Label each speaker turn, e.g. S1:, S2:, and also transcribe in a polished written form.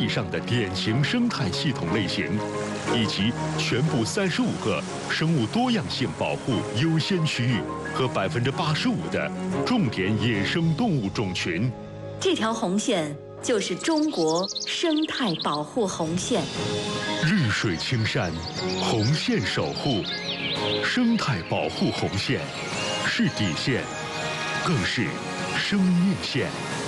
S1: 上的典型生态系统类型，以及全部35个生物多样性保护优先区域和85%的重点野生动物种群。
S2: 这条红线就是中国生态保护红线。
S1: 绿水青山，红线守护，生态保护红线是底线，更是生命线。